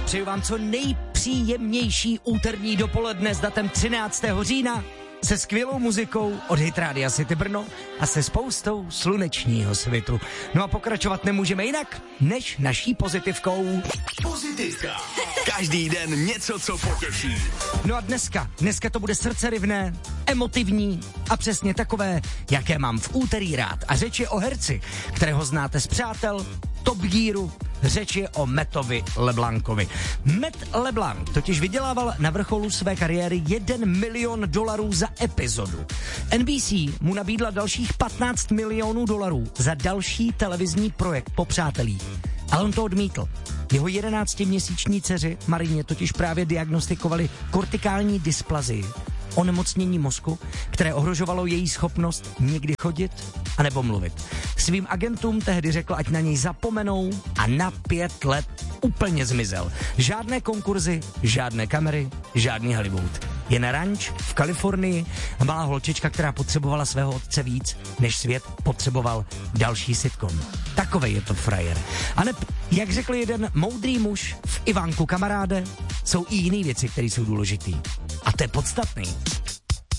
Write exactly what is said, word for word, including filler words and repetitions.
Přeju vám co nejpříjemnější úterní dopoledne s datem třináctého října se skvělou muzikou od Hit Rádia City Brno a se spoustou slunečního svitu. No a pokračovat nemůžeme jinak, než naší pozitivkou. Pozitivka. Každý den něco, co potěší. No a dneska, dneska to bude srdcerivné, emotivní a přesně takové, jaké mám v úterý rád. A řeč je o herci, kterého znáte z Přátel, Top Gearu, řeč je o Mattovi LeBlancovi. Matt LeBlanc totiž vydělával na vrcholu své kariéry jeden milion dolarů za epizodu. N B C mu nabídla dalších patnáct milionů dolarů za další televizní projekt po Přátelích. Ale on to odmítl. Jeho jedenáctiměsíční dceři Marině totiž právě diagnostikovali kortikální dysplazii, onemocnění mozku, které ohrožovalo její schopnost někdy chodit anebo mluvit. Svým agentům tehdy řekl, ať na něj zapomenou a na pět let úplně zmizel. Žádné konkurzy, žádné kamery, žádný Hollywood. Jen ranč v Kalifornii a malá holčička, která potřebovala svého otce víc, než svět potřeboval další sitcom. Takovej je to frajer. A ne, jak řekl jeden moudrý muž v Ivánku kamaráde, jsou i jiné věci, které jsou důležitý. A to je podstatný.